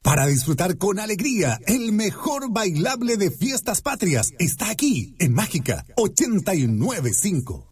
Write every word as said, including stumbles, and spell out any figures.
Para disfrutar con alegría, el mejor bailable de fiestas patrias está aquí, en Mágica ochenta y nueve punto cinco.